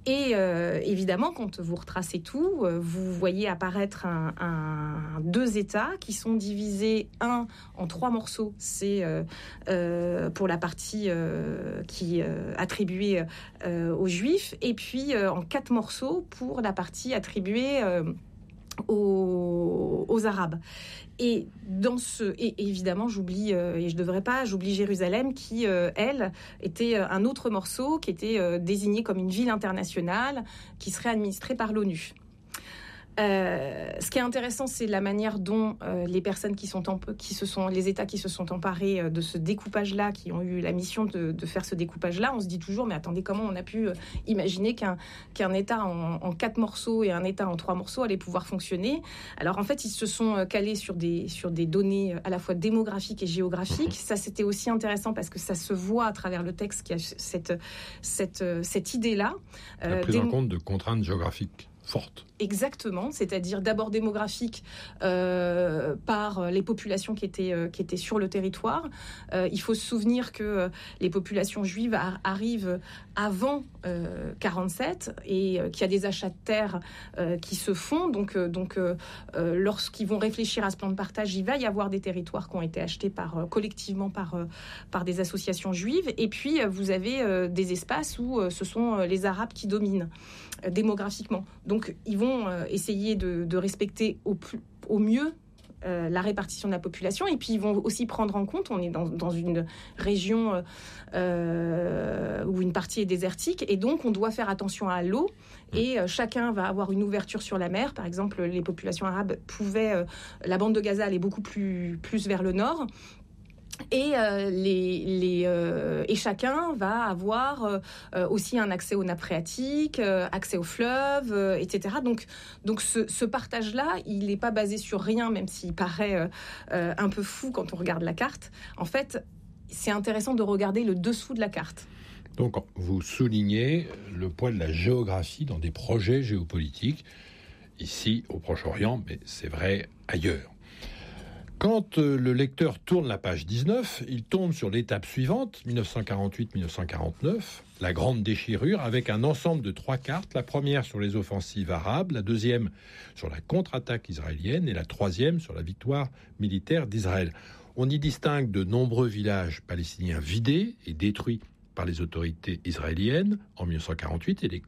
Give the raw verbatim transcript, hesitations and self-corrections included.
Et euh, évidemment, quand vous retracez tout, euh, vous voyez apparaître un, un, deux États qui sont divisés, un en trois morceaux, c'est euh, euh, pour la partie euh, qui euh, attribuée euh, aux Juifs, et puis euh, en quatre morceaux pour la partie attribuée euh, aux, aux Arabes. Et dans ce, et évidemment, j'oublie, euh, et je devrais pas, j'oublie Jérusalem qui, euh, elle, était un autre morceau qui était euh, désigné comme une ville internationale qui serait administrée par l'ONU. Euh, ce qui est intéressant, c'est la manière dont euh, les personnes qui sont, en, qui se sont, les États qui se sont emparés euh, de ce découpage-là, qui ont eu la mission de, de faire ce découpage-là, on se dit toujours, mais attendez, comment on a pu euh, imaginer qu'un, qu'un État en, en quatre morceaux et un État en trois morceaux allait pouvoir fonctionner? Alors en fait, ils se sont calés sur des, sur des données à la fois démographiques et géographiques. Ça, c'était aussi intéressant parce que ça se voit à travers le texte qu'il y a cette, cette, cette idée-là. La euh, prise démo- en compte de contraintes géographiques forte. Exactement, c'est-à-dire d'abord démographique euh, par les populations qui étaient euh, qui étaient sur le territoire. Euh, il faut se souvenir que euh, les populations juives a- arrivent avant euh, quarante-sept et euh, qu'il y a des achats de terres euh, qui se font. Donc euh, donc euh, euh, lorsqu'ils vont réfléchir à ce plan de partage, il va y avoir des territoires qui ont été achetés par euh, collectivement par euh, par des associations juives. Et puis euh, vous avez euh, des espaces où euh, ce sont euh, les Arabes qui dominent euh, démographiquement. Donc ils vont euh, essayer de, de respecter au, plus, au mieux euh, la répartition de la population, et puis ils vont aussi prendre en compte, on est dans, dans une région euh, où une partie est désertique, et donc on doit faire attention à l'eau, et euh, chacun va avoir une ouverture sur la mer. Par exemple, les populations arabes pouvaient, euh, la bande de Gaza allait beaucoup plus, plus vers le nord, et euh, les, les euh, et chacun va avoir euh, aussi un accès aux nappes phréatiques, euh, accès aux fleuves, euh, et cetera. Donc donc ce, ce partage-là, il n'est pas basé sur rien, même s'il paraît euh, euh, un peu fou quand on regarde la carte. En fait, c'est intéressant de regarder le dessous de la carte. Donc vous soulignez le poids de la géographie dans des projets géopolitiques, ici au Proche-Orient, mais c'est vrai ailleurs. Quand le lecteur tourne la page dix-neuf, il tombe sur l'étape suivante, dix-neuf cent quarante-huit à dix-neuf cent quarante-neuf, la grande déchirure, avec un ensemble de trois cartes, la première sur les offensives arabes, la deuxième sur la contre-attaque israélienne et la troisième sur la victoire militaire d'Israël. On y distingue de nombreux villages palestiniens vidés et détruits par les autorités israéliennes en dix-neuf cent quarante-huit et les